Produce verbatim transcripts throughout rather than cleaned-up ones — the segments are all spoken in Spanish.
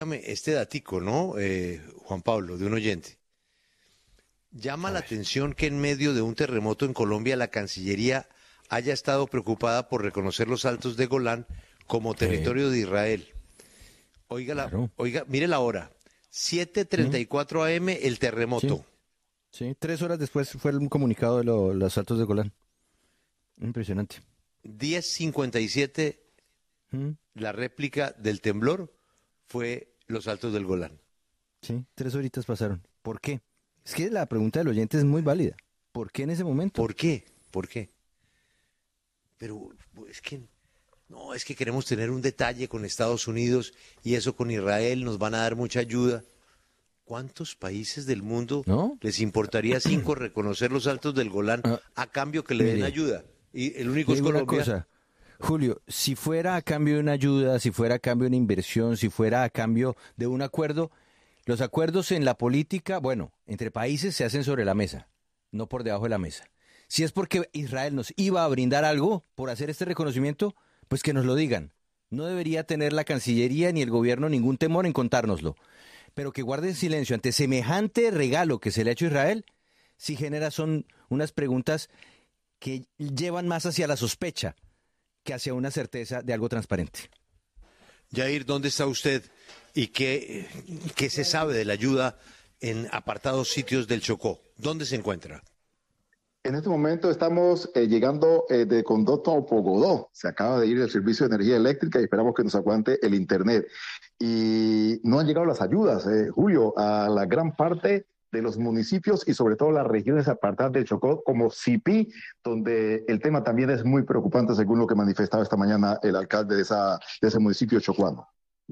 Este datico, ¿no? Eh, Juan Pablo, de un oyente. Llama A la ver. atención que en medio de un terremoto en Colombia la Cancillería haya estado preocupada por reconocer los Altos de Golán como Sí, territorio de Israel. Oiga, la, claro. oiga, mire la hora. siete treinta Mm, y cuatro a m el Sí, terremoto. sí. Tres horas después fue el comunicado de lo- los saltos de Golán. Impresionante. diez cincuenta y siete Mm, la réplica del temblor fue los Altos del Golán. Sí, tres horitas pasaron. ¿Por qué? Es que la pregunta del oyente es muy válida. ¿Por qué en ese momento? ¿Por qué? ¿Por qué? Pero es que no, es que queremos tener un detalle con Estados Unidos y eso con Israel nos van a dar mucha ayuda. ¿Cuántos países del mundo ¿No? les importaría cinco reconocer los Altos del Golán Ah, a cambio que le den mire, ayuda? Y el único le es digo una Colombia. cosa. Julio, si fuera a cambio de una ayuda, si fuera a cambio de una inversión, si fuera a cambio de un acuerdo, los acuerdos en la política, bueno, entre países se hacen sobre la mesa, no por debajo de la mesa. Si es porque Israel nos iba a brindar algo por hacer este reconocimiento, pues que nos lo digan. No debería tener la Cancillería ni el gobierno ningún temor en contárnoslo. Pero que guarden silencio ante semejante regalo que se le ha hecho a Israel, sí genera son unas preguntas que llevan más hacia la sospecha que hacia una certeza de algo transparente. Jair, ¿dónde está usted? ¿Y qué, qué se sabe de la ayuda en apartados sitios del Chocó? ¿Dónde se encuentra? En este momento estamos eh, llegando eh, de Condoto a Pogodó. Se acaba de ir el servicio de energía eléctrica y esperamos que nos aguante el internet. Y no han llegado las ayudas, eh, Julio, a la gran parte de los municipios y sobre todo las regiones apartadas del Chocó, como Sipí, donde el tema también es muy preocupante, según lo que manifestaba esta mañana el alcalde de, esa, de ese municipio chocuano.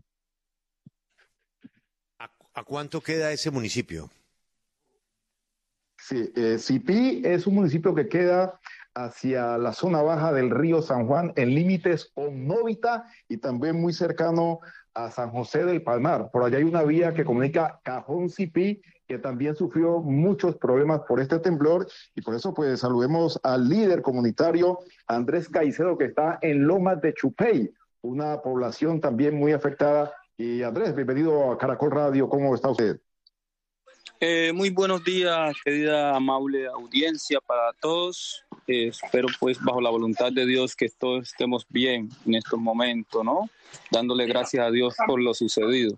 ¿A, a cuánto queda ese municipio? Sí, eh, Sipí es un municipio que queda hacia la zona baja del río San Juan, en límites con Novita y también muy cercano a San José del Palmar. Por allá hay una vía que comunica Cajón Sipí, que también sufrió muchos problemas por este temblor, y por eso pues saludemos al líder comunitario Andrés Caicedo, que está en Lomas de Chupey, una población también muy afectada. Y Andrés, bienvenido a Caracol Radio, ¿cómo está usted? Eh, muy buenos días, querida amable audiencia para todos. Eh, espero pues bajo la voluntad de Dios que todos estemos bien en estos momentos, ¿no? Dándole gracias a Dios por lo sucedido.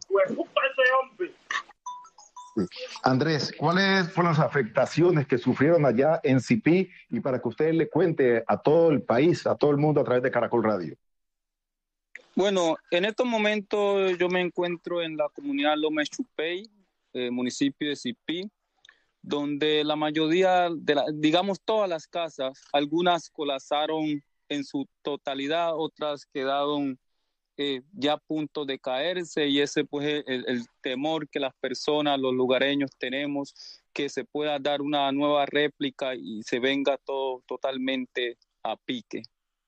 Andrés, ¿cuáles fueron las afectaciones que sufrieron allá en Sipí? Y para que usted le cuente a todo el país, a todo el mundo a través de Caracol Radio. Bueno, en estos momentos yo me encuentro en la comunidad Loma Chupey, eh, municipio de Sipí, donde la mayoría, de la, digamos todas las casas, algunas colapsaron en su totalidad, otras quedaron eh, ya a punto de caerse, y ese pues es el, el temor que las personas, los lugareños tenemos, que se pueda dar una nueva réplica y se venga todo totalmente a pique.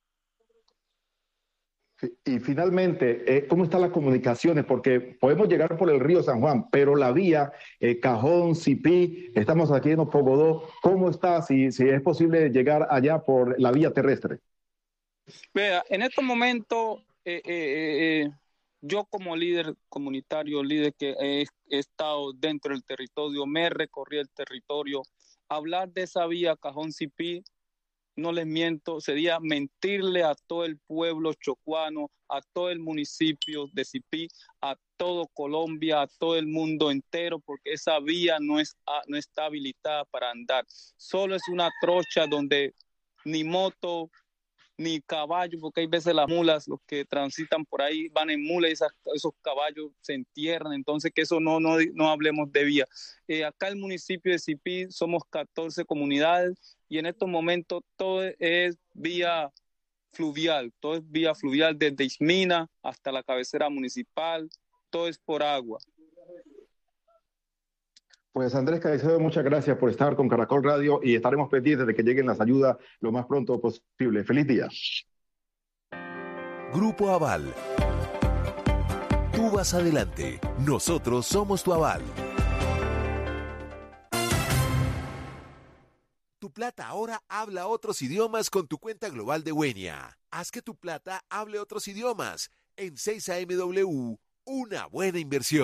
Y finalmente, eh, ¿cómo están las comunicaciones? Porque podemos llegar por el río San Juan, pero la vía eh, Cajón, Sipí, estamos aquí en Opogodó. ¿Cómo está? Si, si es posible llegar allá por la vía terrestre. Vea, en estos momentos, eh, eh, eh, yo como líder comunitario, líder que he, he estado dentro del territorio, me recorrí el territorio, hablar de esa vía Cajón Sipí, no les miento, sería mentirle a todo el pueblo chocuano, a todo el municipio de Sipí, a todo Colombia, a todo el mundo entero, porque esa vía no, es, no está habilitada para andar. Solo es una trocha donde ni moto, ni caballo, porque hay veces las mulas, los que transitan por ahí van en mulas y esas, esos caballos se entierran, entonces que eso no, no, no hablemos de vía. Eh, acá el municipio de Sipí somos catorce comunidades y en estos momentos todo es vía fluvial, todo es vía fluvial desde Ismina hasta la cabecera municipal, todo es por agua. Pues Andrés Caicedo, muchas gracias por estar con Caracol Radio y estaremos pendientes de que lleguen las ayudas lo más pronto posible. Feliz día. Grupo Aval. Tú vas adelante. Nosotros somos tu aval. Tu plata ahora habla otros idiomas con tu cuenta global de Wenia. Haz que tu plata hable otros idiomas en seis A M W una buena inversión.